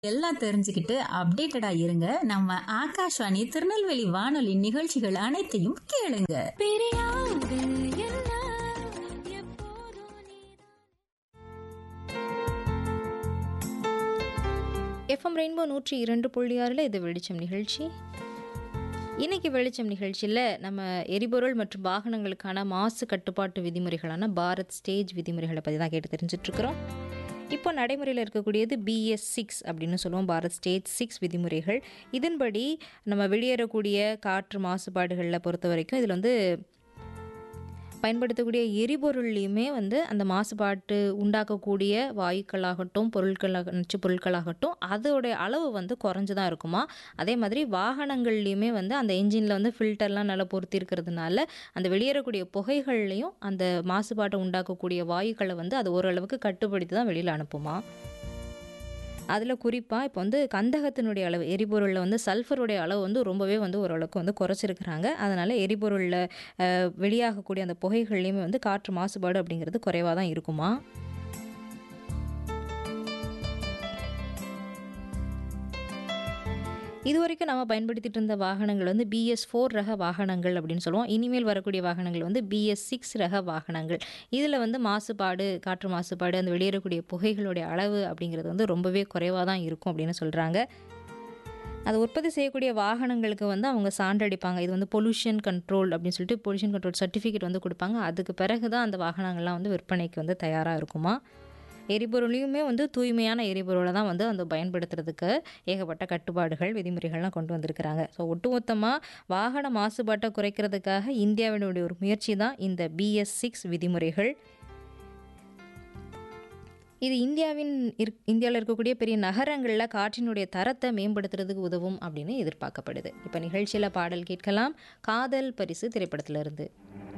எல்லாம் தெரிஞ்சுக்கிட்டு அப்டேட்டடா இருங்க. நம்ம ஆகாஷ்வாணி திருநெல்வேலி வானொலி நிகழ்ச்சிகள் அனைத்தையும் கேளுங்க. எஃப்எம் ரெயின்போ 102.6 இது வெளிச்சம் நிகழ்ச்சி. இன்னைக்கு வெளிச்சம் நிகழ்ச்சியில் நம்ம எரிபொருள் மற்றும் வாகனங்களுக்கான மாசு கட்டுப்பாட்டு விதிமுறைகளான பாரத் ஸ்டேஜ் விதிமுறைகளை பற்றி தான் கேட்டு தெரிஞ்சிட்ருக்கிறோம். இப்போ நடைமுறையில் இருக்கக்கூடியது BS6 அப்படின்னு சொல்லுவோம், பாரத் ஸ்டேஜ் 6 விதிமுறைகள். இதன்படி நம்ம வெளியேறக்கூடிய காற்று மாசுபாடுகளில் பொறுத்த வரைக்கும் இதில் வந்து பயன்படுத்தக்கூடிய எரிபொருள்லையுமே வந்து அந்த மாசுபாட்டு உண்டாக்கக்கூடிய வாயுக்களாகட்டும் நச்சுப் பொருட்களாகட்டும் அதோடைய அளவு வந்து குறைஞ்சு தான் இருக்குமா. அதே மாதிரி வாகனங்கள்லையுமே வந்து அந்த என்ஜினில் வந்து ஃபில்டர்லாம் நல்லா பொருத்தி இருக்கிறதுனால அந்த வெளியேறக்கூடிய புகைகள்லையும் அந்த மாசுபாட்டை உண்டாக்கக்கூடிய வாயுக்களை வந்து அது ஓரளவுக்கு கட்டுப்படுத்தி தான் வெளியில் அனுப்புமா. அதில் குறிப்பாக இப்போ வந்து கந்தகத்தினுடைய அளவு, எரிபொருளில் வந்து சல்ஃபருடைய அளவு வந்து ரொம்பவே வந்து ஓரளவுக்கு வந்து குறைச்சிருக்கிறாங்க. அதனால் எரிபொருளில் வெளியாகக்கூடிய அந்த புகைகள்லையுமே வந்து காற்று மாசுபாடு அப்படிங்கிறது குறைவாக தான் இருக்குமா. இது வரைக்கும் நம்ம பயன்படுத்திட்டு இருந்த வாகனங்கள் வந்து BS4 ரக வாகனங்கள் அப்படின்னு சொல்லுவோம். இனிமேல் வரக்கூடிய வாகனங்கள் வந்து BS6 ரக வாகனங்கள். இதில் வந்து மாசுபாடு, காற்று மாசுபாடு, அந்த வெளியேறக்கூடிய புகைகளுடைய அளவு அப்படிங்கிறது வந்து ரொம்பவே குறைவாக தான் இருக்கும் அப்படின்னு சொல்கிறாங்க. அதை உற்பத்தி செய்யக்கூடிய வாகனங்களுக்கு வந்து அவங்க சான்றடிப்பாங்க. இது வந்து பொல்யூஷன் கண்ட்ரோல் அப்படின்னு சொல்லிட்டு பொல்யூஷன் கண்ட்ரோல் சர்டிஃபிகேட் வந்து கொடுப்பாங்க. அதுக்கு பிறகு தான் அந்த வாகனங்கள்லாம் வந்து விற்பனைக்கு வந்து தயாராக இருக்குமா. எரிபொருளையுமே வந்து தூய்மையான எரிபொருளை தான் வந்து அந்த பயன்படுத்துறதுக்கு ஏகப்பட்ட கட்டுப்பாடுகள் விதிமுறைகள்லாம் கொண்டு வந்திருக்கிறாங்க. ஸோ ஒட்டுமொத்தமாக வாகன மாசுபாட்டை குறைக்கிறதுக்காக இந்தியாவினுடைய ஒரு முயற்சி தான் இந்த BS6 விதிமுறைகள். இது இந்தியாவில் இருக்கக்கூடிய பெரிய நகரங்களில் காற்றினுடைய தரத்தை மேம்படுத்துறதுக்கு உதவும் அப்படின்னு எதிர்பார்க்கப்படுது. இப்போ நிகழ்ச்சியில் பாடல் கேட்கலாம். காதல் பரிசு திரைப்படத்திலிருந்து.